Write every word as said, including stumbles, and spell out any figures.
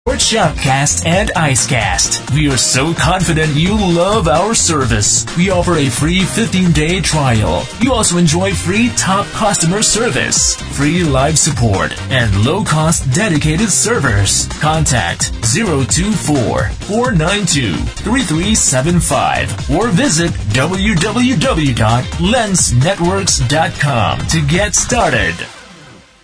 Shopcast and IceCast. We are so confident you love our service. We offer a free fifteen-day trial. You also enjoy free top customer service, free live support, and low-cost dedicated servers. Contact zero two four, four nine two, three three seven five or visit w w w dot lens networks dot com to get started.